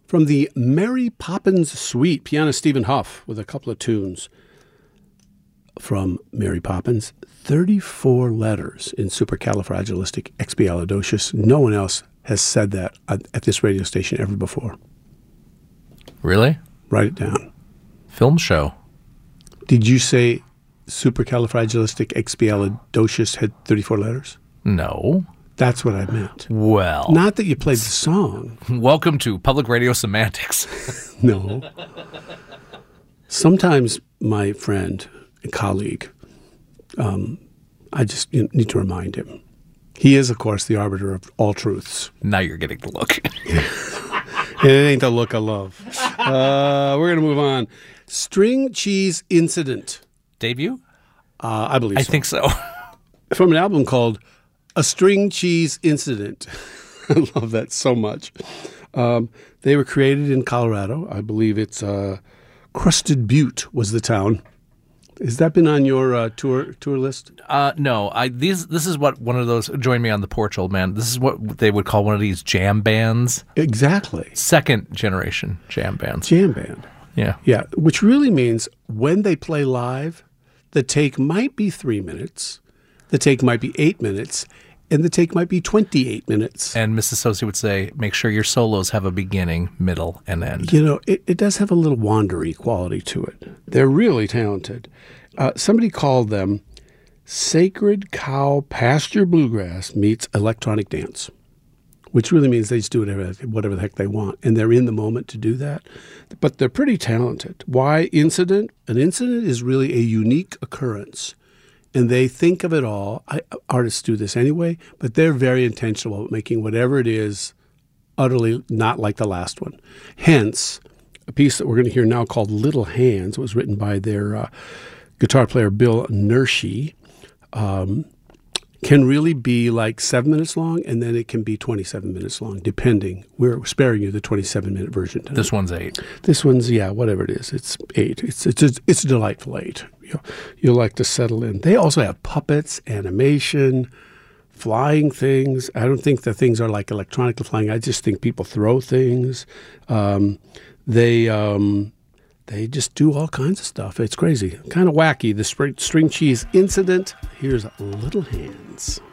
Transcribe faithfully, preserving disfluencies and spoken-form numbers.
From the Mary Poppins Suite, pianist Stephen Huff with a couple of tunes from Mary Poppins. thirty-four letters in supercalifragilisticexpialidocious. No one else has said that at, at this radio station ever before. Really? Write it down. Film show. Did you say supercalifragilisticexpialidocious had thirty-four letters? No. That's what I meant. Well. Not that you played the song. Welcome to Public Radio Semantics. No. Sometimes my friend and colleague, um, I just you know, need to remind him. He is, of course, the arbiter of all truths. Now you're getting the look. It ain't the look I love. Uh, we're going to move on. String Cheese Incident. Debut? Uh, I believe I so. think so. From an album called A String Cheese Incident. I love that so much. Um, they were created in Colorado. I believe it's uh, Crusted Butte was the town. Has that been on your uh, tour tour list? Uh, no, I these this is what one of those. Join me on the porch, old man. This is what they would call one of these jam bands. Exactly. Second generation jam bands. Jam band. Yeah. Yeah, which really means when they play live, the take might be three minutes, the take might be eight minutes, and the take might be twenty-eight minutes. And Missus Sosi would say, make sure your solos have a beginning, middle, and end. You know, it, it does have a little wandery quality to it. They're really talented. Uh, somebody called them Sacred Cow Pasture Bluegrass meets electronic dance, which really means they just do whatever, whatever the heck they want, and they're in the moment to do that. But they're pretty talented. Why incident? An incident is really a unique occurrence, and they think of it all. I, artists do this anyway, but they're very intentional about making whatever it is utterly not like the last one. Hence, a piece that we're going to hear now called Little Hands was written by their uh, guitar player Bill Nershi. Um, can really be like seven minutes long, and then it can be twenty-seven minutes long, depending. We're sparing you the twenty-seven minute version tonight. This one's eight. This one's, yeah, whatever it is. It's eight. It's it's a, it's a delightful eight. You'll, you'll like to settle in. They also have puppets, animation, flying things. I don't think the things are like electronically flying. I just think people throw things. Um, they... Um, They just do all kinds of stuff. It's crazy. Kind of wacky. The string cheese incident. Here's Little Hands.